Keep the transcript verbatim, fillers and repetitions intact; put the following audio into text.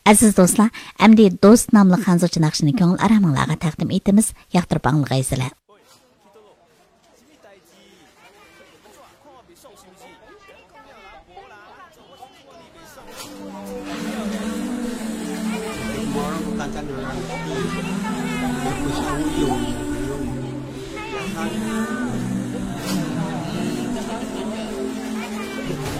Aziz do'stlar, əmdi do'st namlı xanzochi naqshini ko'ngil araminglarga taqdim etamiz. Yoqtirib anglaysizlar. Hãy subscribe cho kênh Ghiền Mì Gõ để không bỏ lỡ những video hấp dẫn.